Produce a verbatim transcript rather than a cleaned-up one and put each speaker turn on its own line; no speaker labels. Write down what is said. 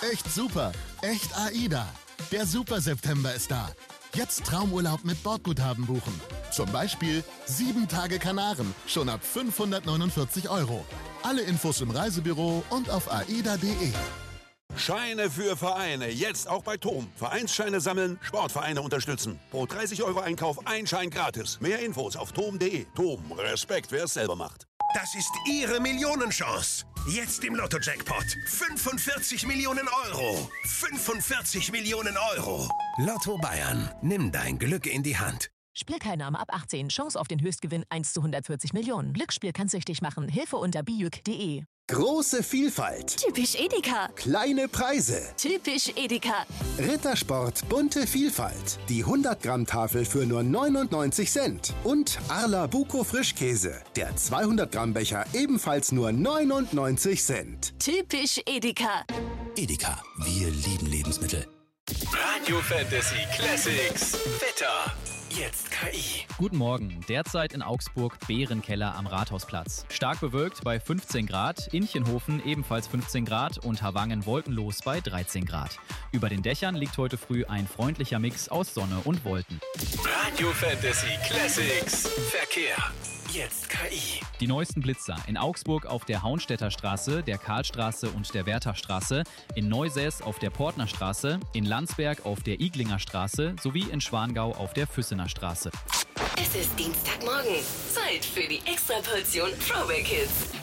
Echt super. Echt AIDA. Der Super September ist da. Jetzt Traumurlaub mit Bordguthaben buchen. Zum Beispiel sieben Tage Kanaren, schon ab fünfhundertneunundvierzig Euro. Alle Infos im Reisebüro und auf aida punkt de.
Scheine für Vereine, jetzt auch bei T O M. Vereinsscheine sammeln, Sportvereine unterstützen. Pro dreißig Euro Einkauf ein Schein gratis. Mehr Infos auf tom punkt de. T O M, Respekt, wer es selber macht.
Das ist Ihre Millionenchance. Jetzt im Lotto-Jackpot. fünfundvierzig Millionen Euro. fünfundvierzig Millionen Euro. Lotto Bayern. Nimm dein Glück in die Hand.
Spielteilnahme ab achtzehn. Chance auf den Höchstgewinn eins zu hundertvierzig Millionen. Glücksspiel kann süchtig machen. Hilfe unter bijuk punkt de.
Große Vielfalt.
Typisch Edeka.
Kleine Preise.
Typisch Edeka.
Rittersport bunte Vielfalt. Die hundert Gramm Tafel für nur neunundneunzig Cent. Und Arla Buco Frischkäse. Der zweihundert Gramm Becher ebenfalls nur neunundneunzig Cent.
Typisch Edeka.
Edeka, wir lieben Lebensmittel.
Radio Fantasy Classics. Wetter. Jetzt K I.
Guten Morgen. Derzeit in Augsburg Bärenkeller am Rathausplatz. Stark bewölkt bei fünfzehn Grad, Inchenhofen ebenfalls fünfzehn Grad und Havangen wolkenlos bei dreizehn Grad. Über den Dächern liegt heute früh ein freundlicher Mix aus Sonne und Wolken.
Radio Fantasy Classics. Verkehr. Jetzt K I.
Die neuesten Blitzer in Augsburg auf der Hauenstädter Straße, der Karlstraße und der Wertherstraße, in Neusäß auf der Portner Straße, in Landsberg auf der Iglinger Straße sowie in Schwangau auf der Füssener Straße.
Es ist Dienstagmorgen. Zeit für die Extraportion Throwback Hits.